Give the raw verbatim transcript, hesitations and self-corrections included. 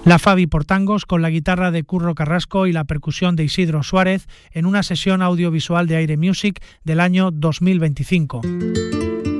La Fabi por tangos con la guitarra de Curro Carrasco y la percusión de Isidro Suárez en una sesión audiovisual de Aire Music del año dos mil veinticinco.